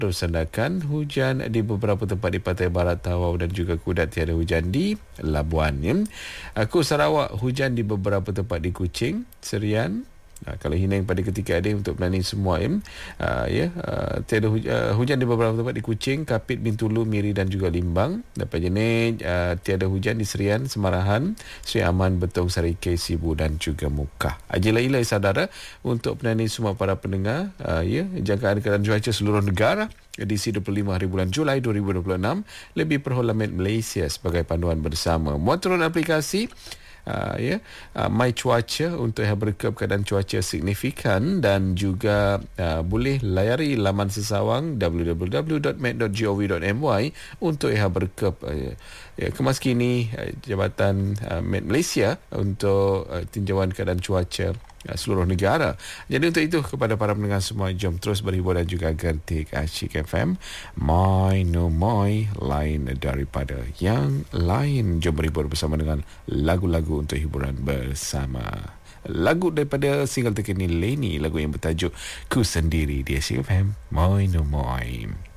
Sandakan, hujan di beberapa tempat di Pantai Barat, Tawau dan juga Kudat. Tiada hujan di Labuan. Aku Sarawak, hujan di beberapa tempat di Kuching, Serian. Kalau Hineng pada ketika ada untuk planning semua tiada hujan di beberapa tempat di Kuching, Kapit, Bintulu, Miri dan juga Limbang. Dapat jenis tiada hujan di Serian, Semarahan, Sri Aman, Betong, Sarike, Sibu dan juga Mukah. Ajilah saudara untuk planning semua para pendengar jangkaan keadaan cuaca seluruh negara edisi 25 hari bulan Julai 2026 lebih Perholaman Malaysia sebagai panduan bersama. Muat turun aplikasi My Cuaca untuk yang berkeb keadaan cuaca signifikan dan juga boleh layari laman sesawang www.met.gov.my untuk yang berkeb kemas kini Jabatan Met Malaysia untuk tinjauan keadaan cuaca seluruh negara. Jadi untuk itu kepada para pendengar semua, jom terus berhibur dan juga gertik Asyik FM. My no my, lain daripada yang lain. Jom berhibur bersama dengan lagu-lagu untuk hiburan bersama. Lagu daripada single terkini Leni, lagu yang bertajuk Ku Sendiri di Asyik FM. My no my.